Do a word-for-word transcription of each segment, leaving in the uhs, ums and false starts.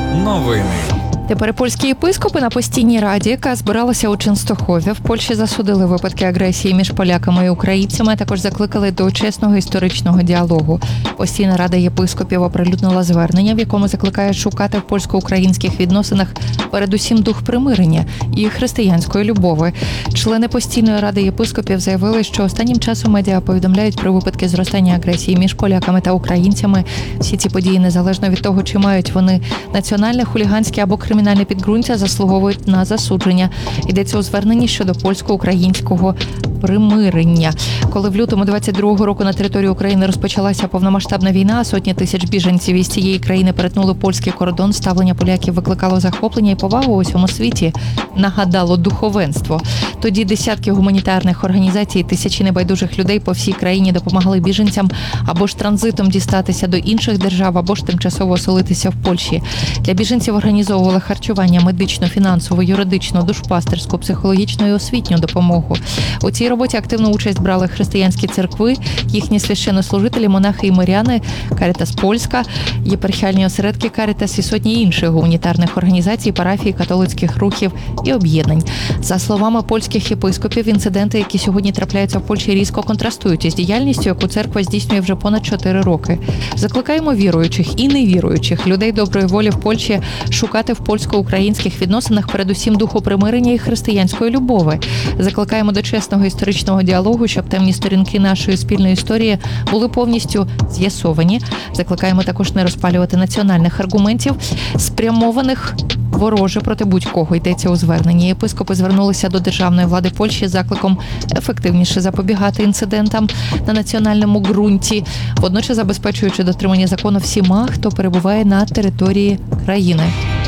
Новини. Тепер польські єпископи на постійній раді, яка збиралася у Ченстохові, в Польщі засудили випадки агресії між поляками і українцями, а також закликали до чесного історичного діалогу. Постійна рада єпископів оприлюднила звернення, в якому закликає шукати в польсько-українських відносинах передусім дух примирення і християнської любові. Члени постійної ради єпископів заявили, що останнім часом медіа повідомляють про випадки зростання агресії між поляками та українцями. Всі ці події, незалежно від того, чи мають вони національне, хуліганське або кримінальне Кримінальне підґрунтя, заслуговують на засудження. Йдеться у зверненні щодо польсько-українського примирення. Коли в лютому двадцять другого року на території України розпочалася повномасштабна війна, а сотні тисяч біженців із цієї країни перетнули польський кордон, ставлення поляків викликало захоплення і повагу у усьому світі. Нагадало духовенство. Тоді десятки гуманітарних організацій, тисячі небайдужих людей по всій країні допомагали біженцям або ж транзитом дістатися до інших держав, або ж тимчасово оселитися в Польщі. Для біженців організовували харчування, медичну, фінансову, юридичну, душпастерську, психологічну і освітню допомогу. У цій роботі активну участь брали християнські церкви, їхні священнослужителі, монахи і миряни, Карітас Польська, єпархіальні осередки Карітас і сотні інших гуманітарних організацій, парафій, католицьких рухів і об'єднань. За словами польських єпископів, інциденти, які сьогодні трапляються в Польщі, різко контрастують із діяльністю, яку церква здійснює вже понад чотири роки. Закликаємо віруючих і невіруючих людей доброї волі в Польщі шукати в польсько-українських відносинах передусім духу примирення і християнської любові. Закликаємо до чесного історичного діалогу, щоб темні сторінки нашої спільної історії були повністю з'ясовані. Закликаємо також не розпалювати національних аргументів, спрямованих вороже проти будь-кого, йдеться у зверненні. Єпископи звернулися до державної влади Польщі з закликом ефективніше запобігати інцидентам на національному ґрунті, водночас забезпечуючи дотримання закону всіма, хто перебуває на території країни.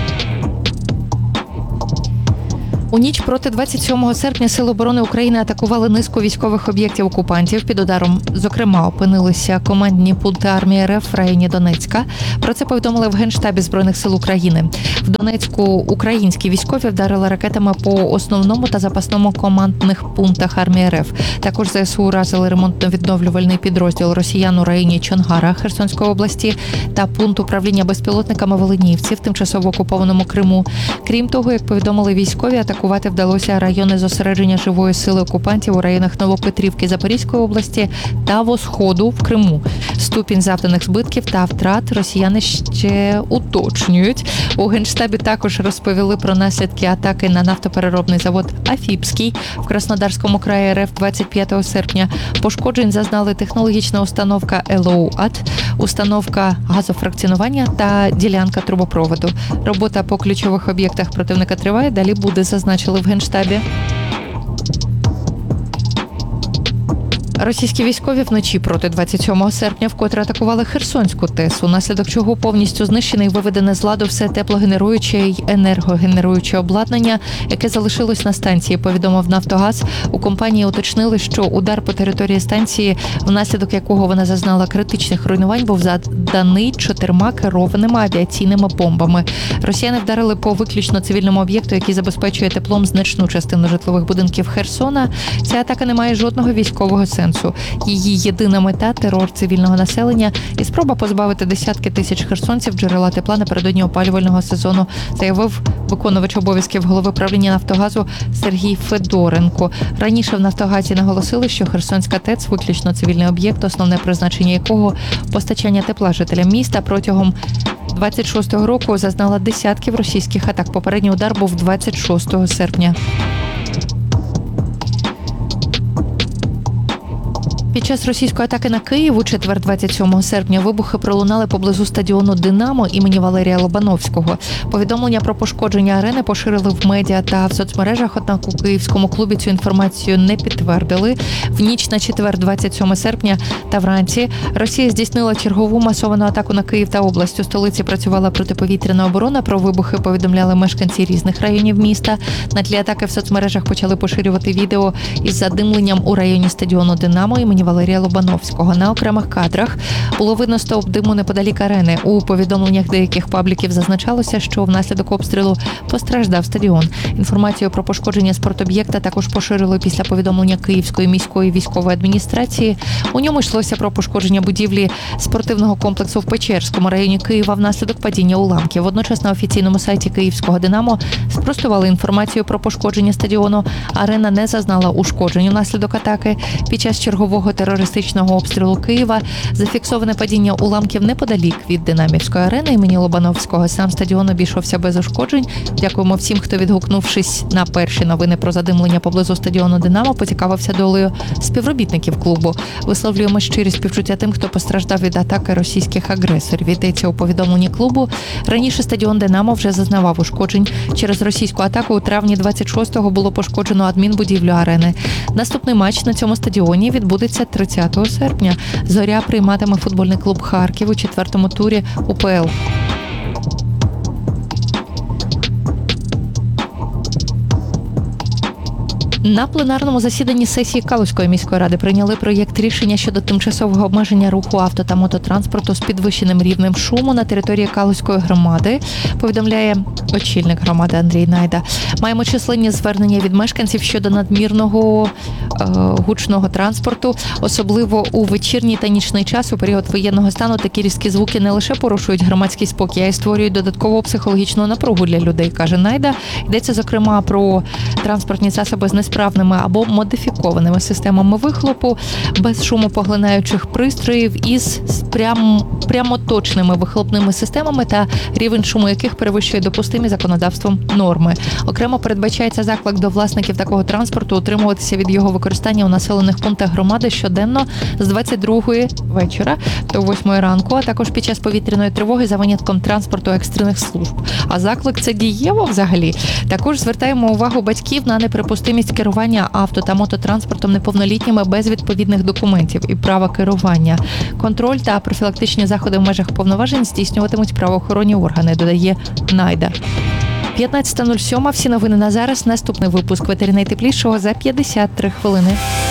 У ніч проти двадцять сьомого серпня Сили оборони України атакували низку військових об'єктів окупантів. Під ударом, зокрема, опинилися командні пункти армії РФ в районі Донецька. Про це повідомили в Генштабі Збройних сил України. В Донецьку українські військові вдарили ракетами по основному та запасному командних пунктах армії РФ. Також ЗСУ уразили ремонтно-відновлювальний підрозділ росіян у районі Чонгара Херсонської області та пункт управління безпілотниками в Оленівці в тимчасово окупованому Криму. Крім того, як повідомили військові, атакувати вдалося райони зосередження живої сили окупантів у районах Новопетрівки Запорізької області та Восходу в Криму. Ступінь завданих збитків та втрат росіяни ще уточнюють. У Генштабі також розповіли про наслідки атаки на нафтопереробний завод Афіпський в Краснодарському краї РФ двадцять п'ятого серпня. Пошкоджень зазнали технологічна установка ЕЛОУАТ, установка газофракціонування та ділянка трубопроводу. Робота по ключових об'єктах противника триває, далі буде зазначили в Генштабі. Російські військові вночі проти двадцять сьомого серпня вкотре атакували Херсонську ТЕС, унаслідок чого повністю знищене і виведене з ладу все теплогенеруюче й енергогенеруюче обладнання, яке залишилось на станції, повідомив «Нафтогаз». У компанії уточнили, що удар по території станції, внаслідок якого вона зазнала критичних руйнувань, був завданий чотирма керованими авіаційними бомбами. Росіяни вдарили по виключно цивільному об'єкту, який забезпечує теплом значну частину житлових будинків Херсона. Ця атака не має жодного військового сенсу. Її єдина мета – терор цивільного населення і спроба позбавити десятки тисяч херсонців джерела тепла напередодні опалювального сезону, заявив виконувач обов'язків голови правління «Нафтогазу» Сергій Федоренко. Раніше в «Нафтогазі» наголосили, що Херсонська ТЕЦ – виключно цивільний об'єкт, основне призначення якого – постачання тепла жителям міста. Протягом двадцять шостого року зазнала десятків російських атак. Попередній удар був двадцять шостого серпня. Під час російської атаки на Київ у четвер двадцять сьомого серпня вибухи пролунали поблизу стадіону «Динамо» імені Валерія Лобановського. Повідомлення про пошкодження арени поширили в медіа та в соцмережах, однак у київському клубі цю інформацію не підтвердили. В ніч на четвер двадцять сьомого серпня та вранці Росія здійснила чергову масовану атаку на Київ та область. У столиці працювала протиповітряна оборона. Про вибухи повідомляли мешканці різних районів міста. На тлі атаки в соцмережах почали поширювати відео із задимленням у районі стадіону «Динамо» імені стадіоні Валерія Лобановського. На окремих кадрах було видно стовп диму неподалік арени. У повідомленнях деяких пабліків зазначалося, що внаслідок обстрілу постраждав стадіон. Інформацію про пошкодження спортоб'єкта також поширили після повідомлення Київської міської військової адміністрації. У ньому йшлося про пошкодження будівлі спортивного комплексу в Печерському районі Києва внаслідок падіння уламків. Водночас на офіційному сайті Київського «Динамо» спростували інформацію про пошкодження стадіону. Арена не зазнала ушкоджень унаслідок атаки. Під час чергового терористичного обстрілу Києва зафіксоване падіння уламків неподалік від Динамівської арени імені Лобановського. Сам стадіон обійшовся без ушкоджень. Дякуємо всім, хто, відгукнувшись на перші новини про задимлення поблизу стадіону «Динамо», поцікавився долею співробітників клубу. Висловлюємо щирі співчуття тим, хто постраждав від атаки російських агресорів. Йдеться у повідомленні клубу. Раніше стадіон «Динамо» вже зазнавав ушкоджень. Через російську атаку у травні двадцять шостого було пошкоджено адмінбудівлю арени. Наступний матч на цьому стадіоні відбудеться тридцятого серпня. «Зоря» прийматиме футбольний клуб «Харків» у четвертому турі УПЛ. На пленарному засіданні сесії Калузької міської ради прийняли проєкт рішення щодо тимчасового обмеження руху авто та мототранспорту з підвищеним рівнем шуму на території Калузької громади, повідомляє очільник громади Андрій Найда. Маємо численні звернення від мешканців щодо надмірного е, гучного транспорту, особливо у вечірній та нічний час у період воєнного стану. Такі різкі звуки не лише порушують громадський спокій, а й створюють додаткову психологічну напругу для людей, каже Найда. Йдеться, зокрема, про транспортні засоби з несправними або модифікованими системами вихлопу, без шумопоглинаючих пристроїв із прям, прямоточними вихлопними системами та рівень шуму яких перевищує допустимі законодавством норми. Окремо передбачається заклик до власників такого транспорту утримуватися від його використання у населених пунктах громади щоденно з двадцять другої вечора до восьмої ранку, а також під час повітряної тривоги за винятком транспорту екстрених служб. А заклик це дієво взагалі? Також звертаємо увагу батьків на неприпустимість керування авто та мототранспортом неповнолітніми без відповідних документів і права керування. Контроль та профілактичні заходи в межах повноважень здійснюватимуть правоохоронні органи, додає Найда. п'ятнадцята нуль сім. Всі новини на зараз. Наступний випуск «Ветері найтеплішого» за п'ятдесят три хвилини.